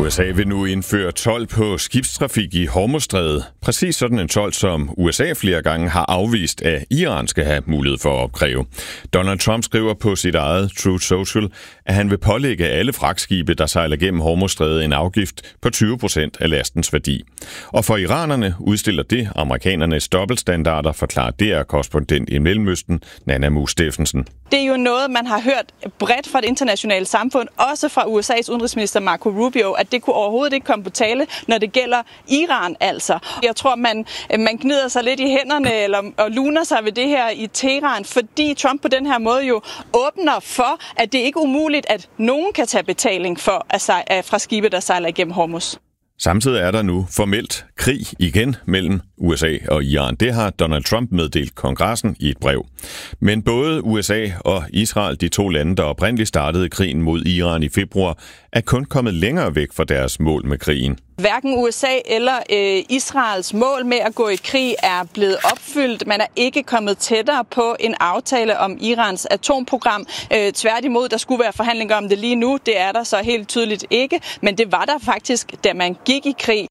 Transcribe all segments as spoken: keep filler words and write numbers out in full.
U S A vil nu indføre told på skibstrafik i Hormuzstrædet. Præcis sådan en told, som U S A flere gange har afvist, at Iran skal have mulighed for at opkræve. Donald Trump skriver på sit eget Truth Social, at han vil pålægge alle fragtskibe, der sejler gennem Hormuzstrædet, en afgift på tyve procent af lastens værdi. Og for iranerne udstiller det amerikanernes dobbeltstandarder, forklarer D R-korrespondent i Mellemøsten, Nana Mu Steffensen. Det er jo noget, man har hørt bredt fra det internationale samfund, også fra U S A's udenrigsminister Marco Rubio, at det kunne overhovedet ikke komme på tale, når det gælder Iran altså. Jeg tror, man, man gnider sig lidt i hænderne eller, og luner sig ved det her i Teheran, fordi Trump på den her måde jo åbner for, at det ikke er umuligt, at nogen kan tage betaling for at sej, fra skibe, der sejler igennem Hormuz. Samtidig er der nu formelt krig igen mellem U S A og Iran. Det har Donald Trump meddelt kongressen i et brev. Men både U S A og Israel, de to lande, der oprindeligt startede krigen mod Iran i februar, er kun kommet længere væk fra deres mål med krigen. Hverken U S A eller øh, Israels mål med at gå i krig er blevet opfyldt. Man er ikke kommet tættere på en aftale om Irans atomprogram. Øh, tværtimod, der skulle være forhandlinger om det lige nu. Det er der så helt tydeligt ikke. Men det var der faktisk, da man gik i krig.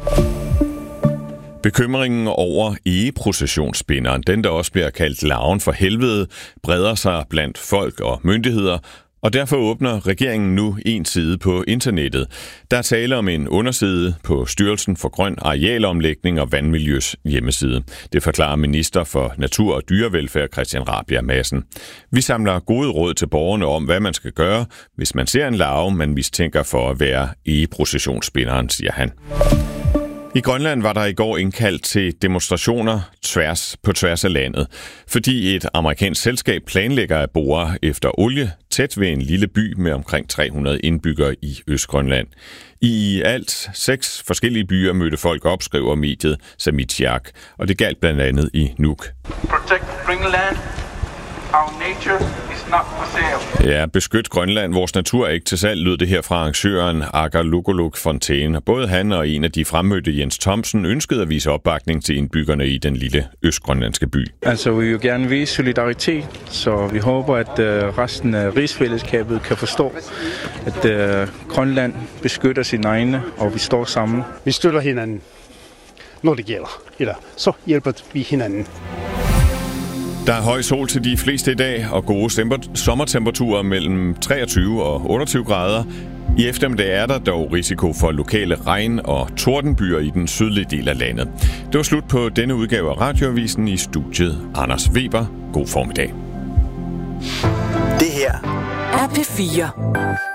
Bekymringen over egeprocessionsspinderen, den der også bliver kaldt larven for helvede, breder sig blandt folk og myndigheder. Og derfor åbner regeringen nu en side på internettet. Der er tale om en underside på Styrelsen for Grøn Arealomlægning og Vandmiljøs hjemmeside. Det forklarer minister for Natur- og Dyrevelfærd Christian Rabjerg Madsen. Vi samler gode råd til borgerne om, hvad man skal gøre, hvis man ser en larve, man mistænker for at være egeprocessionsspinderen, siger han. I Grønland var der i går indkaldt til demonstrationer tværs på tværs af landet, fordi et amerikansk selskab planlægger at bore efter olie tæt ved en lille by med omkring tre hundrede indbyggere i Østgrønland. I alt seks forskellige byer mødte folk op, skriver mediet Samitsiaq, og det galt blandt andet i Nuuk. Protect Greenland. Our nature is not for sale. Ja, beskyt Grønland. Vores natur er ikke til salg, lød det her fra arrangøren Agarlugoluk Fontaine. Både han og en af de fremmødte, Jens Thomsen, ønskede at vise opbakning til indbyggerne i den lille østgrønlandske by. Altså, vi vil jo gerne vise solidaritet, så vi håber, at uh, resten af rigsfællesskabet kan forstå, at uh, Grønland beskytter sine egne, og vi står sammen. Vi støtter hinanden, når det gælder. Eller så hjælper vi hinanden. Der er høj sol til de fleste i dag, og gode sommertemperaturer mellem treogtyve og otteogtyve grader. I eftermiddag er der dog risiko for lokale regn- og tordenbyer i den sydlige del af landet. Det var slut på denne udgave af Radioavisen. I studiet Anders Weber. God formiddag. Det her er P fire.